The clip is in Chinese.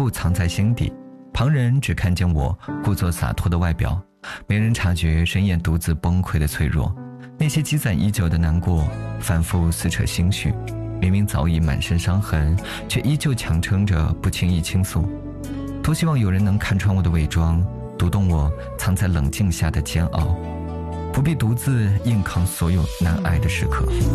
部藏在心底，旁人只看见我故作洒脱的外表，没人察觉深夜独自崩溃的脆弱。那些积攒已久的难过反复撕扯心绪，明明早已满身伤痕，却依旧强撑着不轻易倾诉。多希望有人能看穿我的伪装，读懂我藏在冷静下的煎熬，不必独自硬扛所有难挨的时刻。